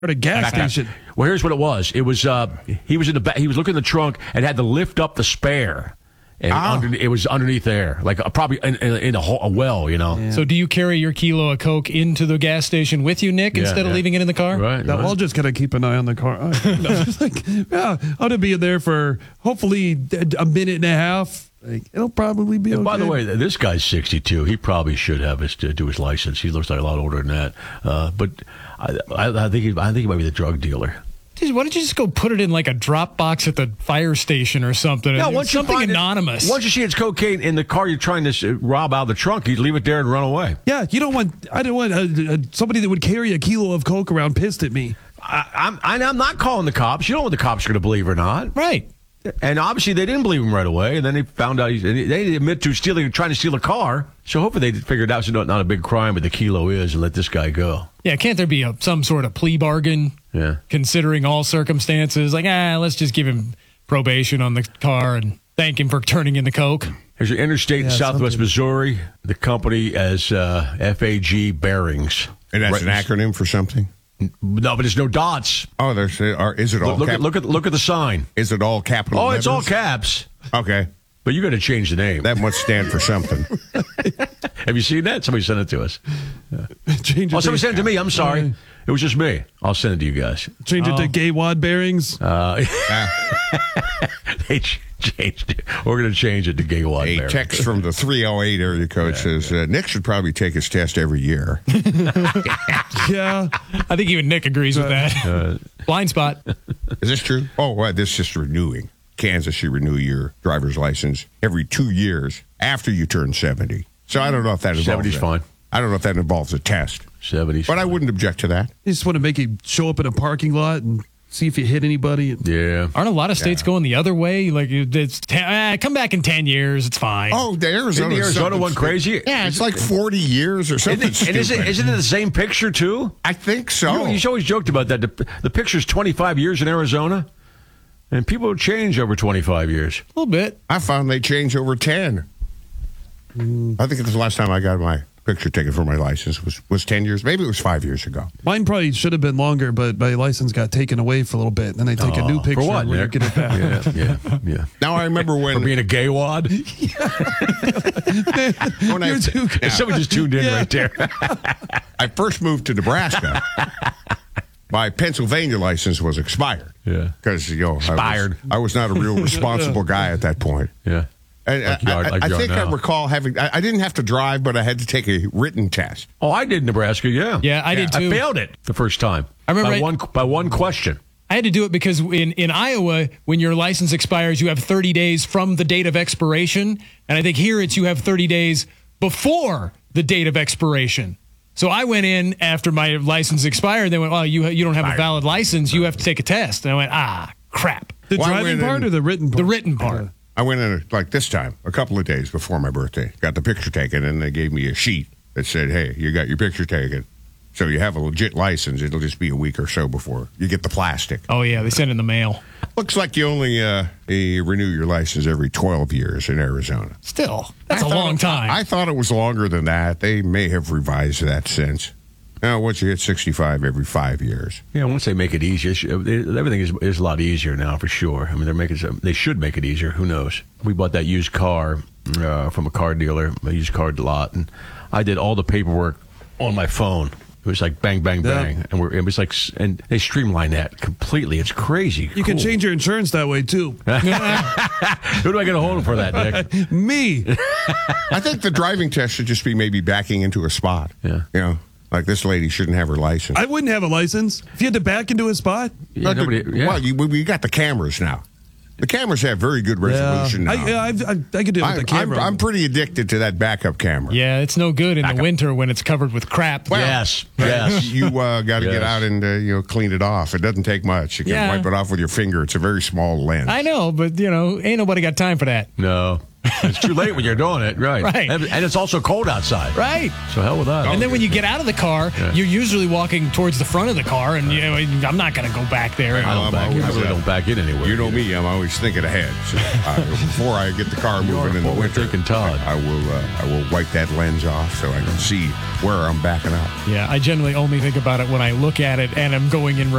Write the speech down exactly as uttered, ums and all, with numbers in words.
At a gas Back up. station. Well, here's what it was. It was uh, he was in the back. He was looking in the trunk and had to lift up the spare. And Ah. under, it was underneath there, like uh, probably in, in, in a, hole, a well, you know. Yeah. So do you carry your kilo of Coke into the gas station with you, Nick, Yeah, instead of yeah. leaving it in the car? Right. No, right. I'll just gotta keep an eye on the car. No, it's like, yeah, I ought to be in there for hopefully a minute and a half. Like, it'll probably be And okay. by the way, this guy's sixty-two. He probably should have his to do his license. He looks like a lot older than that. Uh, but I, I, I think he, I think he might be the drug dealer. Jeez, why don't you just go put it in like a drop box at the fire station or something? Yeah, It's once you something find it- anonymous. once you see it's cocaine in the car you're trying to s- rob out of the trunk, you leave it there and run away. Yeah, you don't want. I don't want uh, uh, somebody that would carry a kilo of coke around pissed at me. I, I'm I'm not calling the cops. You don't know what the cops are going to believe or not. Right. And obviously they didn't believe him right away. And then they found out he's, and they didn't admit to stealing, trying to steal a car. So hopefully they figured out it's not, not a big crime, but the kilo is, and let this guy go. Yeah, can't there be a, some sort of plea bargain? Yeah. Considering all circumstances, like ah, let's just give him probation on the car and thank him for turning in the Coke. Here's your interstate in Yeah, Southwest something. Missouri. The company as uh, F A G Bearings. And that's Right. an acronym for something? No, but there's no dots. Oh, there's. Or is it all? Look, look cap- at look at look at the sign. Is it all capital? Oh, it's all letters? caps. Okay, But you got to change the name. that must stand for something. Have you seen that? Somebody sent it to us. Change it. Oh, to, somebody sent it to me. I'm sorry. It was just me. I'll send it to you guys. change it to gay wad bearings. Uh, Ah, they ch- changed it. We're going to change it to Gay Wad a Bearings. text from the three oh eight area code says uh, Nick should probably take his test every year. Yeah, I think even Nick agrees with that. Uh, Blind spot. Is this true? Oh, well, this is just renewing. Kansas, you renew your driver's license every two years after you turn seventy. So I don't know if that involves seventy's a- fine. I don't know if that involves a test, seventies. but I wouldn't object to that. you just want to make you show up in a parking lot and see if you hit anybody. Yeah. Aren't a lot of states Yeah. going the other way? Like it's ten, ah, come back in ten years, it's fine. Oh, the Arizona, Didn't the Arizona something- one crazy? Yeah, it's like forty years or something. Isn't it, and isn't, stupid. isn't it the same picture, too? I think so. You know, he's always joked about that. The, the picture's twenty-five years in Arizona, and people change over twenty-five years. A little bit. I found they change over ten. I think it's the last time I got my picture taken for my license was, was ten years. Maybe it was five years ago. Mine probably should have been longer, but my license got taken away for a little bit. And then they take a new picture For what, when you Nick? get it back. Yeah, yeah, yeah. Now I remember For when being a gay wad? when I, You're too good. now, Somebody just tuned in Yeah. right there. I first moved to Nebraska. My Pennsylvania license was expired. Yeah. Because, you know, Expired. I was, I was not a real responsible guy at that point. Yeah. And Like you are- I, like I, you I are think I now. recall having, I, I didn't have to drive, but I had to take a written test. Oh, I did in Nebraska, yeah. Yeah, I did I too. failed it the first time. I remember by I- one by one question. I had to do it because in, in Iowa, when your license expires, you have thirty days from the date of expiration. And I think here it's you have thirty days before the date of expiration. So I went in after my license expired. They went, well, you, you don't have a valid license. You have to take a test. And I went, ah, crap. The Well, I driving went part in- or the written part? The written part. I went in like this time, a couple of days before my birthday, got the picture taken, and they gave me a sheet that said, hey, you got your picture taken. So you have a legit license. It'll just be a week or so before you get the plastic. Oh, yeah, they sent it in the mail. Looks like you only uh, you renew your license every twelve years in Arizona. Still, that's I a thought long it- time. I thought it was longer than that. They may have revised that since. Now, once you hit sixty-five every five years. Yeah, once they make it easier, it's- everything is, is a lot easier now for sure. I mean, they're making some, they should make it easier. Who knows? We bought that used car uh, from a car dealer, a used car lot, and I did all the paperwork on my phone. It was like bang, bang, Yeah. bang, and we're, it was like, s- and they streamlined that completely. It's crazy. You can Cool. change your insurance that way, too. Who do I get a hold of for that, Nick? Me. I think the driving test should just be maybe backing into a spot. Yeah. You know, like this lady shouldn't have her license. I wouldn't have a license. If you had to back into a spot. Yeah, Not nobody- the- yeah. Well, you, we got the cameras now. The cameras have very good resolution I, now. I, I, I could do it with I'm, the I'm, camera. I'm pretty addicted to that backup camera. yeah, it's no good in the winter when it's covered with crap. Yes, yes. You uh, got to Yes. get out and uh, you know clean it off. It doesn't take much. You can Yeah. wipe it off with your finger. It's a very small lens. I know, but, you know, ain't nobody got time for that. No. It's too late when you're doing it, right? Right. And, and it's also cold outside. Right. So hell with that. And then when you get out of the car, Yeah. you're usually walking towards the front of the car, and you know, I'm not going to go back there. I don't I'm back in. I always, really uh, don't back in anywhere. You know me, I'm always thinking ahead. So I, before I get the car moving in the forward winter, thinking Todd. I, I will uh, I will wipe that lens off so I can see where I'm backing up. Yeah, I generally only think about it when I look at it and I'm going in